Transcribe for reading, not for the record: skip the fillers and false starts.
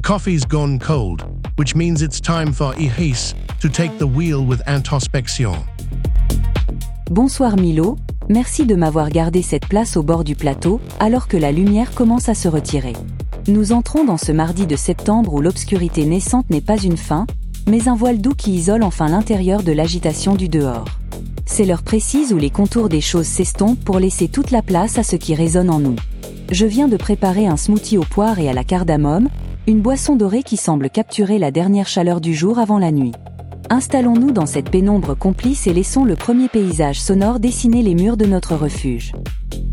coffee's gone cold, which means it's time for Ihis to take the wheel with introspection. Bonsoir Milo, merci de m'avoir gardé cette place au bord du plateau, alors que la lumière commence à se retirer. Nous entrons dans ce mardi de septembre où l'obscurité naissante n'est pas une fin, mais un voile doux qui isole enfin l'intérieur de l'agitation du dehors. C'est l'heure précise où les contours des choses s'estompent pour laisser toute la place à ce qui résonne en nous. Je viens de préparer un smoothie aux poires et à la cardamome, une boisson dorée qui semble capturer la dernière chaleur du jour avant la nuit. Installons-nous dans cette pénombre complice et laissons le premier paysage sonore dessiner les murs de notre refuge.